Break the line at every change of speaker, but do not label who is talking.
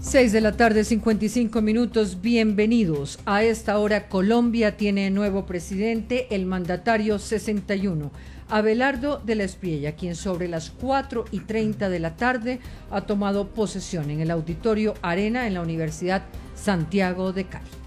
6 de la tarde, 55 minutos. Bienvenidos. A esta hora Colombia tiene nuevo presidente, el mandatario 61, Abelardo de la Espriella, quien sobre las 4:30 de la tarde ha tomado posesión en el Auditorio Arena en la Universidad Santiago de Cali.